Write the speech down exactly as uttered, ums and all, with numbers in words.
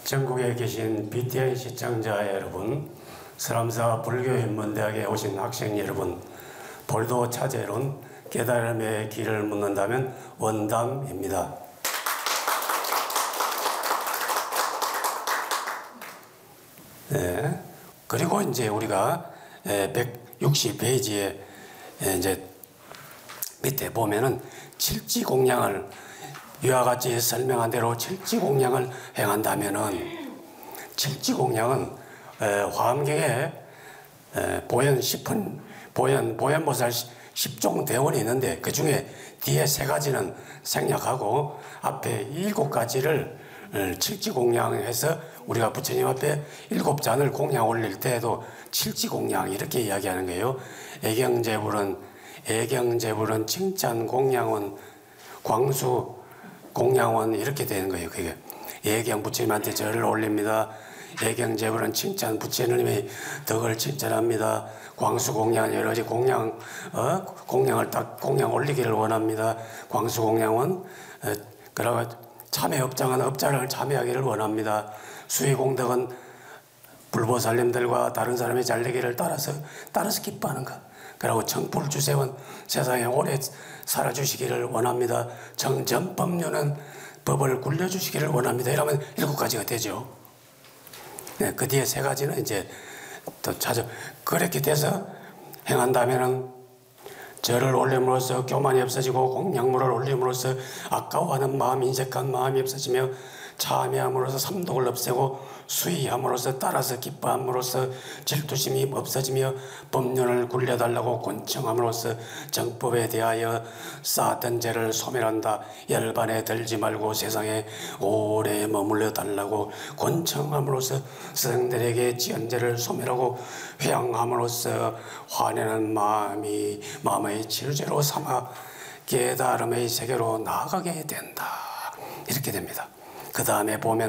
전국에 계신 비티아이 시청자 여러분, 서람사 불교인문대학에 오신 학생 여러분, 볼도 차제론 깨달음의 길을 묻는다면 원담입니다. 네. 그리고 이제 우리가 백육십 페이지에 이제 밑에 보면은 칠지공양을 이와 같이 설명한 대로 칠지공양을 행한다면은, 칠지공양은 화엄경에 보현 십분 보현 보현보살 십종 대원이 있는데 그 중에 뒤에 세 가지는 생략하고 앞에 일곱 가지를 칠지공양해서 우리가 부처님 앞에 일곱 잔을 공양 올릴 때에도 칠지공양 이렇게 이야기하는 거예요. 애경제불은 애경제불은 칭찬공양원 광수 공양원 이렇게 되는 거예요. 그게 애경 부처님한테 절을 올립니다. 애경제불은 칭찬 부처님의 덕을 칭찬합니다. 광수공양 여러 가지 공양 어? 공양을 딱 공양 올리기를 원합니다. 광수공양원 어, 그러고 참회업장은 업자를 참회하기를 원합니다. 수의공덕은 불보살님들과 다른 사람의 잘되기를 따라서 따라서 기뻐하는 것. 그리고 청불주세원 세상에 오래 살아주시기를 원합니다. 정전법륜은 법을 굴려주시기를 원합니다. 이러면 일곱 가지가 되죠. 네, 그 뒤에 세 가지는 이제 또 찾아 그렇게 돼서 행한다면은 절을 올림으로써 교만이 없어지고 공양물을 올림으로써 아까워하는 마음, 인색한 마음이 없어지며 참회함으로써 삼독을 없애고 수의함으로써 따라서 기뻐함으로써 질투심이 없어지며 법륜을 굴려달라고 권청함으로써 정법에 대하여 쌓았던 죄를 소멸한다. 열반에 들지 말고 세상에 오래 머물러 달라고 권청함으로써 스승들에게 지은 죄를 소멸하고 회양함으로써 화내는 마음이 마음의 치유제로 삼아 깨달음의 세계로 나아가게 된다. 이렇게 됩니다. 그 다음에 보면